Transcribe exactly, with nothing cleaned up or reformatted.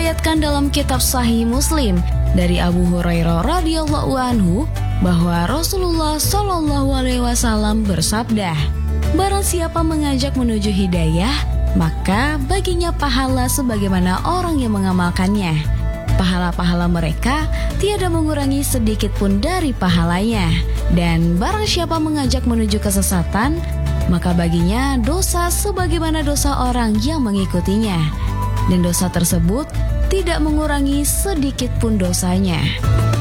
diriwayatkan dalam kitab Sahih Muslim dari Abu Hurairah radhiyallahu anhu bahwa Rasulullah shallallahu alaihi wasallam bersabda, "Barang siapa mengajak menuju hidayah, maka baginya pahala sebagaimana orang yang mengamalkannya. Pahala-pahala mereka tiada mengurangi sedikit pun dari pahalanya. Dan barang siapa mengajak menuju kesesatan, maka baginya dosa sebagaimana dosa orang yang mengikutinya. Dan dosa tersebut tidak mengurangi sedikit pun dosanya."